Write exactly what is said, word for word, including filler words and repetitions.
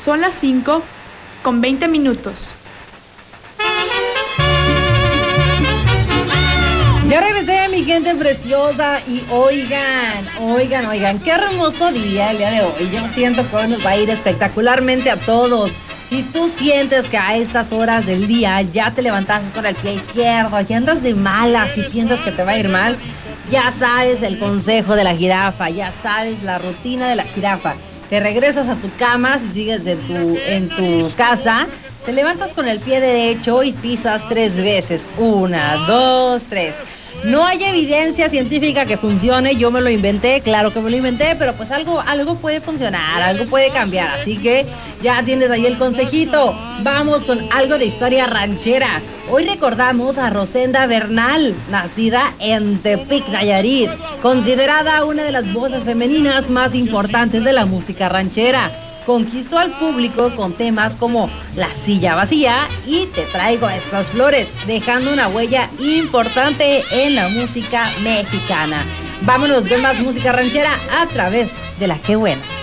Son las cinco con veinte minutos. Ya regresé, mi gente preciosa, y oigan, oigan, oigan, qué hermoso día el día de hoy. Yo siento que hoy nos va a ir espectacularmente a todos. Si tú sientes que a estas horas del día ya te levantaste con el pie izquierdo, ya andas de malas y piensas que te va a ir mal, ya sabes el consejo de la jirafa, ya sabes la rutina de la jirafa. Te regresas a tu cama, si sigues en tu, en tu casa, te levantas con el pie derecho y pisas tres veces. Una, dos, tres. No hay evidencia científica que funcione, yo me lo inventé, claro que me lo inventé, pero pues algo, algo puede funcionar, algo puede cambiar, así que ya tienes ahí el consejito. Vamos con algo de historia ranchera. Hoy recordamos a Rosenda Bernal, nacida en Tepic, Nayarit, considerada una de las voces femeninas más importantes de la música ranchera. Conquistó al público con temas como La silla vacía y Te traigo estas flores, dejando una huella importante en la música mexicana. Vámonos con más música ranchera a través de La Qué Buena.